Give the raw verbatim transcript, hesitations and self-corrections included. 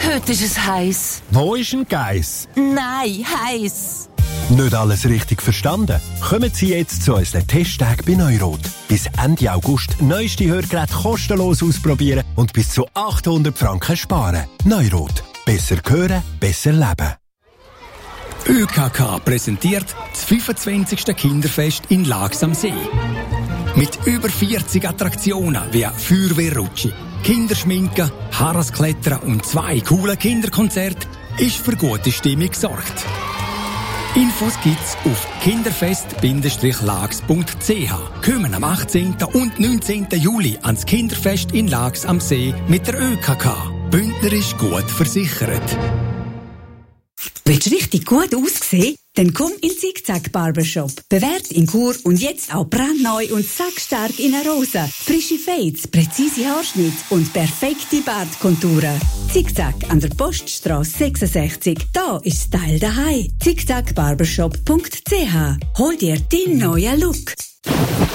Heute ist es heiß. Wo ist ein Geiss? Nein, heiß. Nicht alles richtig verstanden? Kommen Sie jetzt zu unseren Testtagen bei Neurot. Bis Ende August neueste Hörgeräte kostenlos ausprobieren und bis zu achthundert Franken sparen. Neurot. Besser hören, besser leben. ÖKK präsentiert das fünfundzwanzigste Kinderfest in Laax am See. Mit über vierzig Attraktionen wie Feuerwehrrutsche, Kinderschminken, Harrasklettern und zwei coolen Kinderkonzerten ist für gute Stimmung gesorgt. Infos gibt's auf kinderfest Bindestrich laax punkt c h. Kommen am achtzehnten und neunzehnten Juli ans Kinderfest in Laax am See mit der ÖKK. Bündner ist gut versichert. Willst du richtig gut aussehen? Dann komm in Zickzack Barbershop. Bewährt in Chur und jetzt auch brandneu und sackstark in einer Rose. Frische Fades, präzise Haarschnitt und perfekte Bartkonturen. Zickzack an der Poststrasse sechsundsechzig. Da ist Style daheim. zickzack barbershop punkt c h. Hol dir deinen neuen Look.